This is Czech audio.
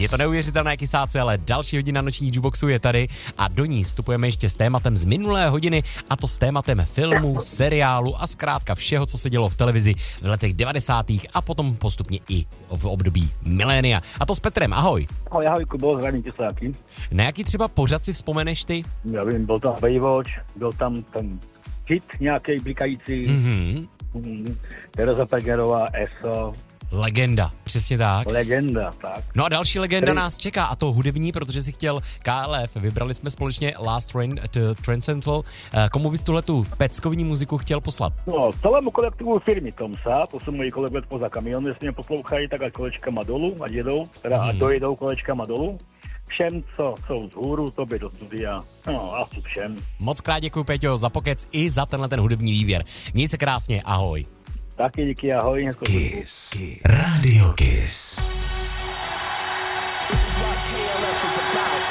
Je to neuvěřitelné kysáce, ale další hodina noční jukeboxu je tady a do ní vstupujeme ještě s tématem z minulé hodiny, a to s tématem filmu, seriálu a zkrátka všeho, co se dělo v televizi v letech 90. a potom postupně i v období milénia. A to s Petrem, ahoj. Ahoj Kubo, zdravím tě sáky. Na jaký třeba pořad si vzpomeneš ty? Já vím, byl tam Baywatch, byl tam ten hit nějaký blikající, Tereza Pegerová, ESO. Legenda, přesně tak. Legenda, tak. No a další legenda nás čeká, a to hudební, protože si chtěl KLF. Vybrali jsme společně Last Train to Transcendental. Komu bys tuhletu peckovní muziku chtěl poslat? No, celému kolektivu firmy Tomsa, to jsou moji kolegové poza kamionu, jestli mě poslouchají, tak ať kolečkama dolů, ať jedou, teda ať dojedou kolečkama dolů. Všem, co jsou z hůru, tobě do studia, no asi všem. Moc krát děkuji, Peťo, za pokec i za tenhle ten hudební výběr. Měj se krásně, ahoj. Taky díky, ahoj. Kiss. Radio Kiss. This is what KLF is about.